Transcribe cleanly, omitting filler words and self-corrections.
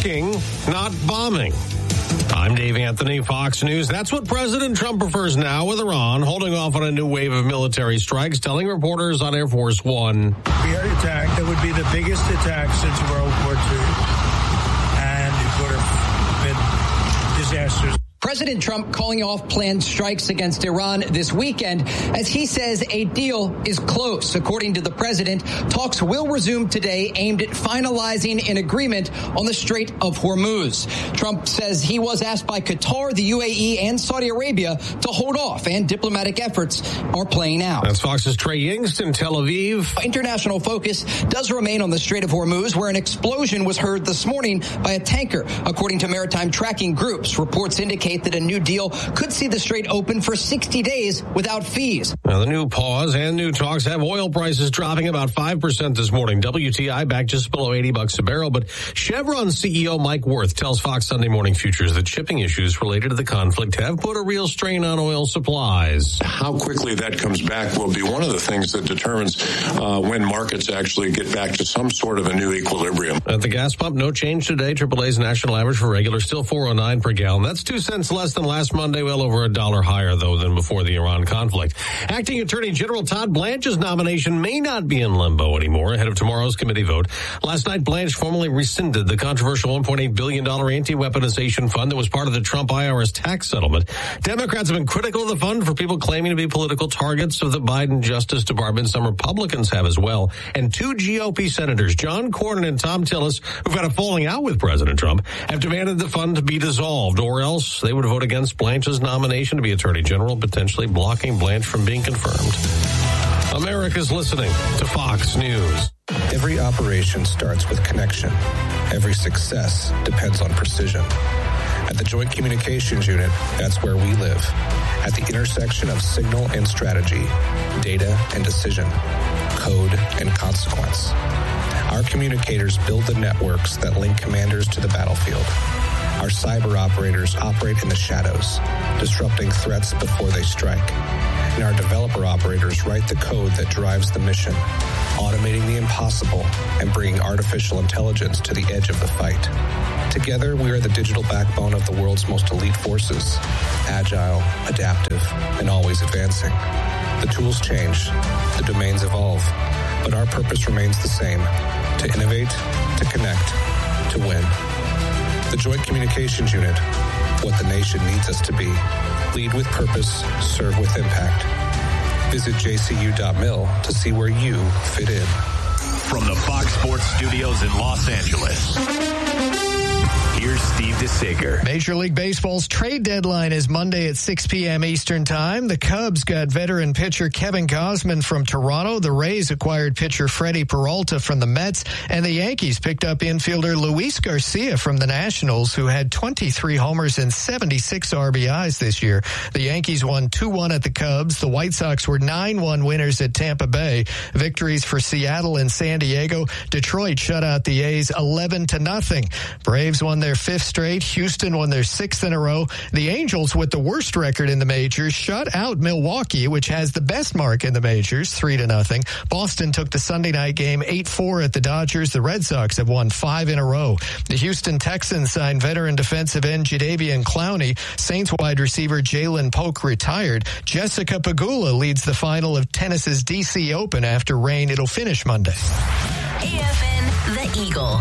talking, not bombing. I'm Dave Anthony, Fox News. That's what President Trump prefers now, with Iran holding off on a new wave of military strikes, telling reporters on Air Force One. We are attacked. That would be the biggest attack since World War II. And it would have been disastrous. President Trump calling off planned strikes against Iran this weekend as he says a deal is close. According to the president, talks will resume today aimed at finalizing an agreement on the Strait of Hormuz. Trump says he was asked by Qatar, the UAE, and Saudi Arabia to hold off, and diplomatic efforts are playing out. That's Fox's Trey Yingst in Tel Aviv. International focus does remain on the Strait of Hormuz, where an explosion was heard this morning by a tanker. According to maritime tracking groups, reports indicate that a new deal could see the strait open for 60 days without fees. Now, the new pause and new talks have oil prices dropping about 5% this morning. WTI back just below $80 a barrel. But Chevron CEO Mike Wirth tells Fox Sunday Morning Futures that shipping issues related to the conflict have put a real strain on oil supplies. How quickly that comes back will be one of the things that determines when markets actually get back to some sort of a new equilibrium. At the gas pump, no change today. AAA's national average for regular still $4.09 per gallon. That's 2 cents less than last Monday, well over $1 higher, though, than before the Iran conflict. Acting Attorney General Todd Blanche's nomination may not be in limbo anymore ahead of tomorrow's committee vote. Last night, Blanche formally rescinded the controversial $1.8 billion anti-weaponization fund that was part of the Trump IRS tax settlement. Democrats have been critical of the fund for people claiming to be political targets of the Biden Justice Department. Some Republicans have as well. And 2 GOP senators, John Cornyn and Tom Tillis, who've had a falling out with President Trump, have demanded the fund to be dissolved, or else they would vote against Blanche's nomination to be Attorney General, potentially blocking Blanche from being confirmed. America's listening to Fox News. Every operation starts with connection. Every success depends on precision. At the Joint Communications Unit, that's where we live. At the intersection of signal and strategy, data and decision, code and consequence. Our communicators build the networks that link commanders to the battlefield. Our cyber operators operate in the shadows, disrupting threats before they strike. And our developer operators write the code that drives the mission, automating the impossible and bringing artificial intelligence to the edge of the fight. Together, we are the digital backbone of the world's most elite forces, agile, adaptive, and always advancing. The tools change, the domains evolve, but our purpose remains the same: to innovate, to connect, to win. The Joint Communications Unit, what the nation needs us to be. Lead with purpose, serve with impact. Visit jcu.mil to see where you fit in. From the Fox Sports Studios in Los Angeles, here's Steve DeSager. Major League Baseball's trade deadline is Monday at 6 p.m. Eastern Time. The Cubs got veteran pitcher Kevin Gausman from Toronto. The Rays acquired pitcher Freddie Peralta from the Mets. And the Yankees picked up infielder Luis Garcia from the Nationals, who had 23 homers and 76 RBIs this year. The Yankees won 2-1 at the Cubs. The White Sox were 9-1 winners at Tampa Bay. Victories for Seattle and San Diego. Detroit shut out the A's 11-0. Braves won their 5th straight. Houston won their 6th in a row. The Angels, with the worst record in the majors, shut out Milwaukee, which has the best mark in the majors, 3-0. Boston took the Sunday night game 8-4 at the Dodgers. The Red Sox have won 5 in a row. The Houston Texans signed veteran defensive end Jadeveon Clowney. Saints wide receiver Jalen Polk retired. Jessica Pegula leads the final of tennis's DC Open after rain. It'll finish Monday. AFN, The Eagle.